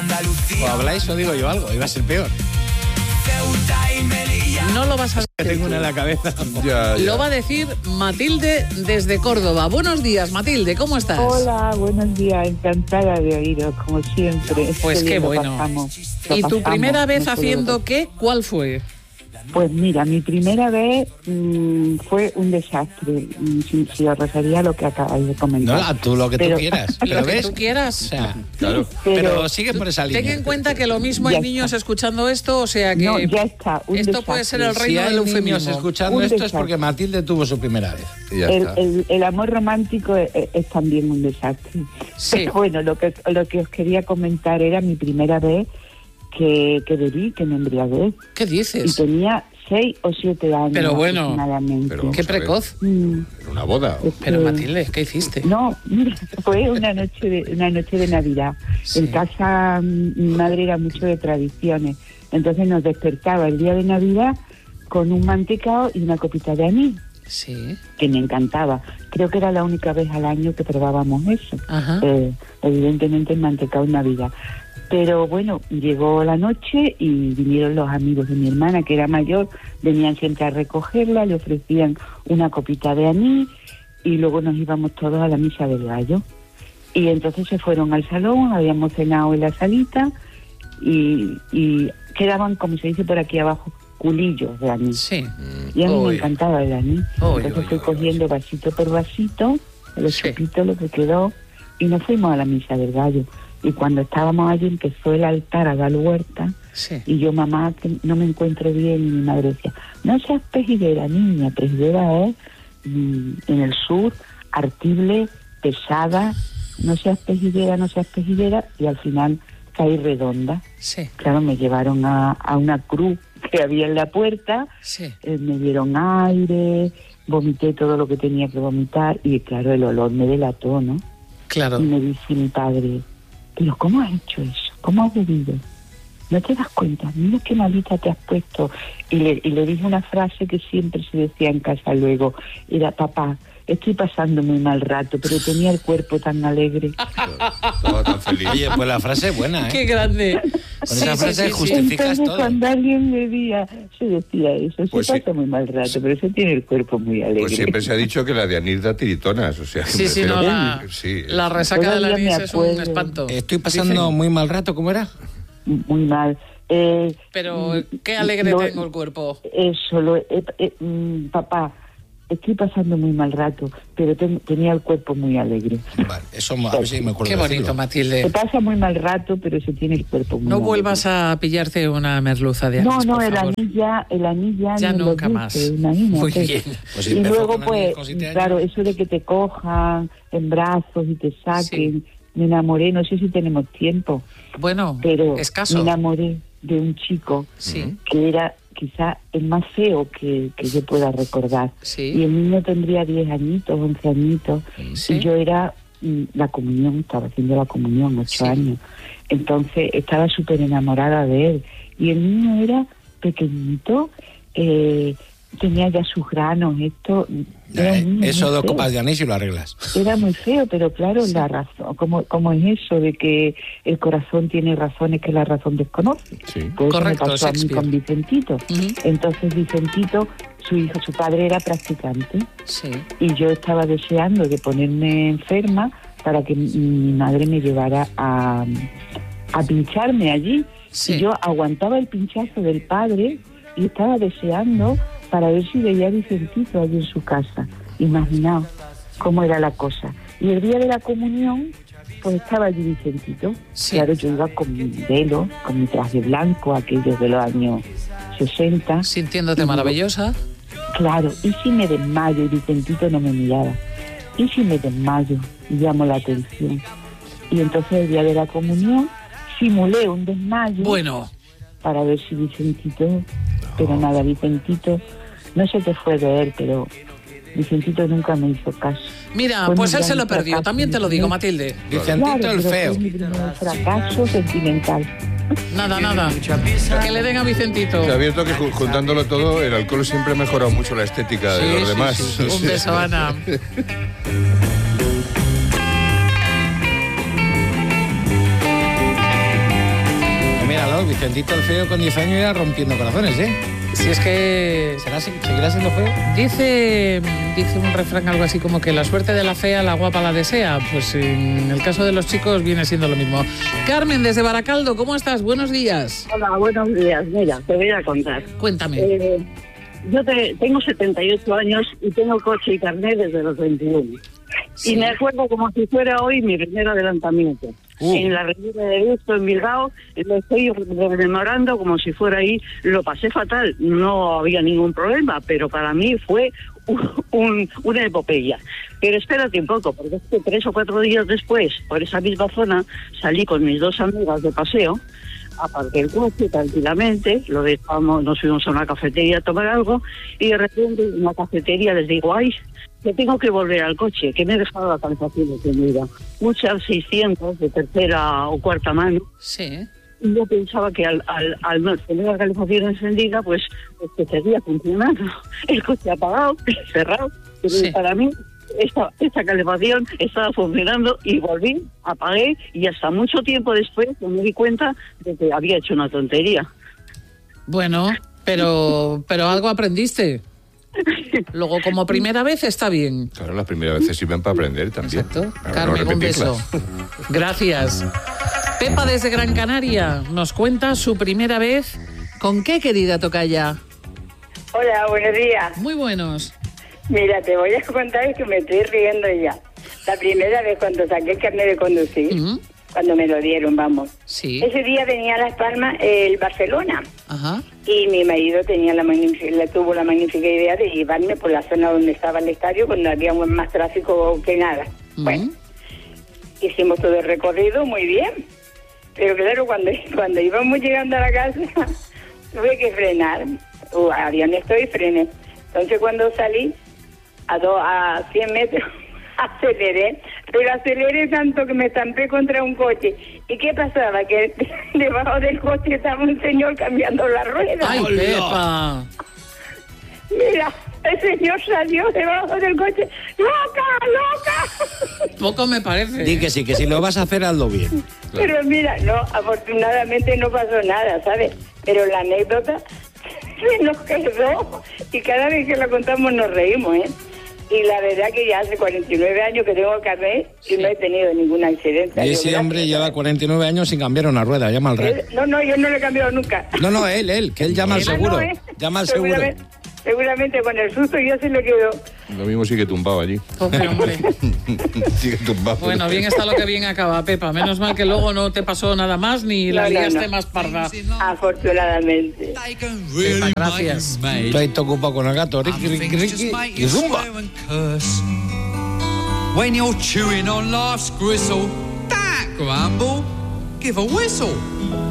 O habláis o digo yo algo, iba a ser peor. No lo vas a Que tengo una en la cabeza. Ya. Lo va a decir Matilde desde Córdoba. Buenos días, Matilde, ¿cómo estás? Hola, buenos días, encantada de oíros, como siempre. Pues qué bien lo bueno. pasamos, ¿Y tu primera vez no haciendo puedo- qué? ¿Cuál fue? Pues mira, mi primera vez fue un desastre, si os refería a lo que acabáis de comentar. No, tú lo que tú Pero- quieras. Lo ¿Pero que ves? tú quieras. O sea, Claro. pero sigue por esa línea. Ten en cuenta que lo mismo hay Ya niños está. escuchando esto, o sea que No, ya está, un esto desastre. puede ser el Si reino hay del niños eufemismo. escuchando Un esto es desastre. porque Matilde tuvo su primera vez. Y ya está. El amor romántico es también un desastre. Sí. Pero bueno, lo que os quería comentar era mi primera vez que bebí, que me embriagué. ¿Qué Y dices? tenía 6 o 7 años Pero bueno, aproximadamente. pero- Qué Vamos a ver. precoz. ¿Era una boda? Es Pero que- Matilde, ¿qué hiciste? No, mira, fue una noche de Navidad. Sí. En casa mi madre era mucho de tradiciones, entonces nos despertaba el día de Navidad con un mantecado y una copita de anís, Sí. que me encantaba. Creo que era la única vez al año que probábamos eso. Ajá. Evidentemente el mantecado en Navidad. Pero bueno, llegó la noche y vinieron los amigos de mi hermana, que era mayor, venían siempre a recogerla, le ofrecían una copita de anís y luego nos íbamos todos a la misa del gallo. Y entonces se fueron al salón, habíamos cenado en la salita y quedaban, como se dice por aquí abajo, culillos de anís. Sí. Y a mí Uy. me encantaba el anís. Uy, Entonces uy, fui uy, cogiendo vasito por vasito, el Sí. chupito, lo que quedó, y nos fuimos a la misa del gallo. Y cuando estábamos allí empezó el altar a dar vuelta, Sí. y yo, mamá, que no me encuentro bien, y mi madre decía, no seas pejiguera, niña, pejiguera es en el sur, artible, pesada, no seas pejiguera, y al final caí redonda. Sí. Claro, me llevaron a una cruz que había en la puerta, Sí. me dieron aire, vomité todo lo que tenía que vomitar, y claro, el olor me delató, ¿no? Claro. Y me dice mi padre, pero ¿cómo has hecho eso? ¿Cómo has bebido? ¿No te das cuenta? Mira qué malita te has puesto. Y le dije una frase que siempre se decía en casa luego, era, papá, estoy pasando muy mal rato, pero tenía el cuerpo tan alegre. Estaba tan feliz. Oye, pues la frase es buena, ¿eh? Qué grande. Con esa frase sí. justificas Entonces todo. cuando alguien bebía, se decía eso, Pues se sí. pasa muy mal rato, pero se tiene el cuerpo muy alegre. Pues siempre se ha dicho que la de anís da tiritonas, o sea... Sí, me sí, refiero no, que- la, sí, la resaca del Todavía me anís es un acuerdo. espanto. Estoy pasando muy mal rato, ¿cómo era? Muy mal. Pero qué alegre lo- tengo el cuerpo. Eso, papá, estoy pasando muy mal rato, pero tenía el cuerpo muy alegre. Vale, eso a ver si me acuerdo Qué de bonito, decirlo. Se Matilde. pasa muy mal rato, pero se tiene el cuerpo muy No alegre. vuelvas a pillarte una merluza de anís, No, por el favor. anís ya Ya ni lo nunca dice, más. imagínate. Muy bien. Pues si y empezó luego, con anís pues, con 7 años. claro, eso de que te cojan en brazos y te saquen, me enamoré, no sé si tenemos tiempo, Bueno, pero escaso. me enamoré de un chico Sí. que era quizá el más feo que yo pueda recordar. Sí. Y el niño tendría 10 añitos, 11 añitos, Sí. y yo era la comunión, estaba haciendo la comunión, 8 Sí. años. Entonces estaba súper enamorada de él. Y el niño era pequeñito, tenía ya sus granos, esto... era un niño Eso muy 2 feo. copas de anís y lo arreglas. Era muy feo, pero claro, la razón, como es eso de que el corazón tiene razones que la razón desconoce. Sí. Pues eso Correcto, me pasó a mí Shakespeare. con Vicentito. Ujú. Entonces Vicentito, su padre era practicante Sí. y yo estaba deseando de ponerme enferma para que mi madre me llevara a pincharme allí. Sí. Y yo aguantaba el pinchazo del padre y estaba deseando para ver si veía a Vicentito allí en su casa. Imaginaos cómo era la cosa. Y el día de la comunión, pues estaba allí Vicentito. Sí. Claro, yo iba con mi velo, con mi traje blanco, aquellos de los años 60. Sintiéndote maravillosa. Claro, y si me desmayo y Vicentito no me miraba. Y si me desmayo y llamo la atención. Y entonces el día de la comunión simulé un desmayo Bueno, para ver si Vicentito, pero nada, Vicentito, no sé qué fue de él, pero Vicentito nunca me hizo caso. mira, Fue pues mi él se gran lo perdió, fracaso. también te lo digo, Matilde. Vicentito Claro, el pero feo. fue mi primer fracaso sentimental. Nada. Que le den a Vicentito. Te ha abierto que juntándolo todo, el alcohol siempre ha mejorado mucho la estética de los demás. sí, Un beso, Ana. Claro, Vicentito el feo con 10 años ya rompiendo corazones, ¿eh? Si es que ¿Seguirá siendo feo? dice un refrán algo así como que la suerte de la fea, la guapa la desea. Pues en el caso de los chicos viene siendo lo mismo. Carmen, desde Baracaldo, ¿cómo estás? Buenos días. Hola, buenos días. Mira, te voy a contar. Cuéntame. Yo tengo 78 años y tengo coche y carnet desde los 21. Sí. Y me acuerdo como si fuera hoy mi primer adelantamiento. En la Riviera de Gusto, en Bilbao, lo estoy rememorando como si fuera ahí. Lo pasé fatal, no había ningún problema, pero para mí fue una epopeya. Pero espérate un poco, porque es que 3 o 4 días después, por esa misma zona, salí con mis 2 amigas de paseo, aparqué el coche tranquilamente, lo dejamos, nos fuimos a una cafetería a tomar algo, y de repente en la cafetería les digo, ay, que tengo que volver al coche, que me he dejado la calefacción encendida. Muchas 600 de tercera o cuarta mano. Sí. Y yo pensaba que al no tener la calefacción encendida, pues que seguía funcionando. El coche apagado, cerrado. Pero Sí. para mí, esta calefacción estaba funcionando y volví, apagué y hasta mucho tiempo después me di cuenta de que había hecho una tontería. Bueno, pero algo aprendiste. Luego, como primera vez, está bien. Claro, las primeras veces sirven para aprender también. Exacto. Para no Carmen, un beso. repetirlas. Gracias. Pepa desde Gran Canaria nos cuenta su primera vez. ¿Con qué, querida tocaya? Hola, buenos días. Muy buenos. Mira, te voy a contar que me estoy riendo ya. La primera vez cuando saqué el carnet de conducir, cuando me lo dieron, vamos. Sí. Ese día venía a Las Palmas el Barcelona Ajá. y mi marido tuvo la magnífica idea de llevarme por la zona donde estaba el estadio cuando había más tráfico que nada. Bueno, hicimos todo el recorrido muy bien, pero claro, cuando íbamos llegando a la casa tuve que frenar. Había un esto y frené. Entonces cuando salí a 100 metros aceleré, pero aceleré tanto que me estampé contra un coche. ¿Y qué pasaba? Que debajo del coche estaba un señor cambiando la rueda. ¡Ay, Pepa! Mira, el señor salió debajo del coche. ¡Loca, loca! Poco me parece. Di que sí, que si lo vas a hacer, hazlo bien. Pero mira, no, afortunadamente no pasó nada, ¿sabes? Pero la anécdota se nos quedó y cada vez que la contamos nos reímos, ¿eh? Y la verdad que ya hace 49 años que tengo carnet y no he tenido ningún accidente. Y ese hombre lleva 49 años sin cambiar una rueda, llama al rey. No, yo no le he cambiado nunca. No, él, que él llama al seguro. Llama al seguro. Seguramente con el susto ya se le quedó. Lo mismo sigue tumbado allí. Pobre hombre. Sigue tumbado. Bueno, bien está lo que bien acaba, Pepa. Menos mal que luego no te pasó nada más ni la liaste más parda. Afortunadamente. Pepa, gracias. Estoy todo ocupado con el gato, Ricky, y zumba. When you're chewing on life's gristle, that grumble, give a whistle.